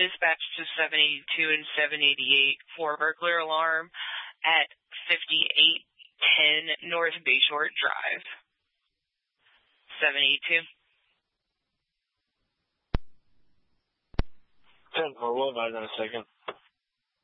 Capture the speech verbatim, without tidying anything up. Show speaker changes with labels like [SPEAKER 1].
[SPEAKER 1] Dispatch to seven eighty-two and seven eighty-eight for burglar alarm at fifty-eight ten North Bayshore Drive. seven eighty-two.
[SPEAKER 2] ten four, we'll advise in a second.